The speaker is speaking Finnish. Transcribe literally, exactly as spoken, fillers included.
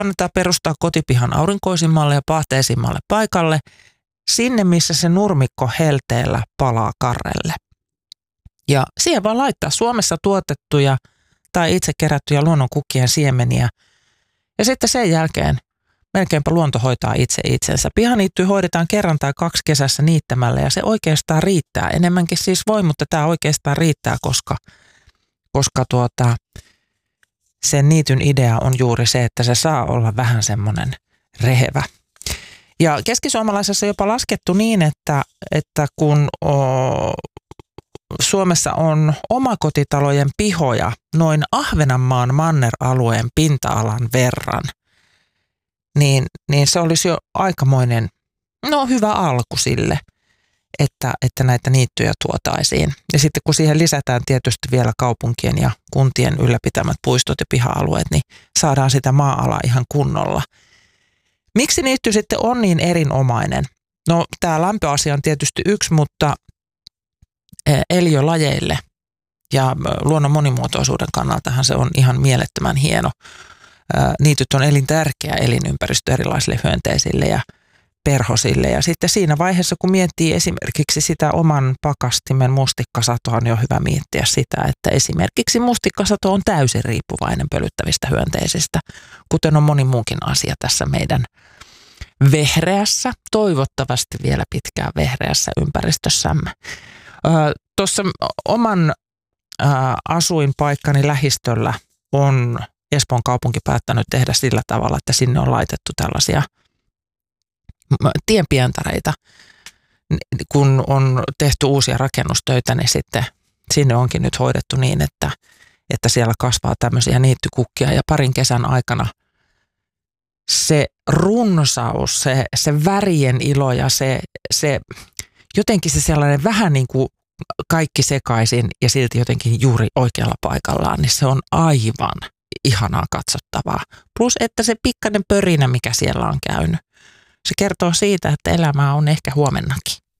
annetaan perustaa kotipihan aurinkoisimmalle ja pahteisimmalle paikalle, sinne missä se nurmikko helteellä palaa karrelle. Ja siihen vaan laittaa Suomessa tuotettuja tai itse kerättyjä luonnonkukkien siemeniä. Ja sitten sen jälkeen melkeinpä luonto hoitaa itse itsensä. Pihaniitty hoidetaan kerran tai kaksi kesässä niittämällä ja se oikeastaan riittää. Enemmänkin siis voi, mutta tämä oikeastaan riittää, koska, koska tuota, sen niityn idea on juuri se, että se saa olla vähän semmoinen rehevä. Ja keskisuomalaisessa on jopa laskettu niin, että, että kun o, Suomessa on omakotitalojen pihoja noin Ahvenanmaan manneralueen pinta-alan verran, niin, niin se olisi jo aikamoinen, no hyvä alku sille, että, että näitä niittyjä tuotaisiin. Ja sitten kun siihen lisätään tietysti vielä kaupunkien ja kuntien ylläpitämät puistot ja piha-alueet, niin saadaan sitä maa-alaa ihan kunnolla. Miksi niitty sitten on niin erinomainen? No tämä lämpöasia on tietysti yksi, mutta eliölajeille ja luonnon monimuotoisuuden kannaltahan se on ihan mielettömän hieno. Niityt on elintärkeä elinympäristö erilaisille hyönteisille ja perhosille. Ja sitten siinä vaiheessa, kun miettii esimerkiksi sitä oman pakastimen mustikkasatoa, niin on hyvä miettiä sitä, että esimerkiksi mustikkasato on täysin riippuvainen pölyttävistä hyönteisistä, kuten on moni muukin asia tässä meidän vehreässä, toivottavasti vielä pitkään vehreässä ympäristössämme. Tuossa oman ää, asuinpaikkani lähistöllä on Espoon kaupunki päättänyt tehdä sillä tavalla, että sinne on laitettu tällaisia tienpientareita. Kun on tehty uusia rakennustöitä, niin sitten sinne onkin nyt hoidettu niin, että, että siellä kasvaa tämmöisiä niittykukkia ja parin kesän aikana se runsaus, se, se värien ilo ja se, se jotenkin se sellainen vähän niin kuin kaikki sekaisin ja silti jotenkin juuri oikealla paikallaan, niin se on aivan ihanaa katsottavaa. Plus, että se pikkainen pörinä, mikä siellä on käynyt, se kertoo siitä, että elämää on ehkä huomennakin.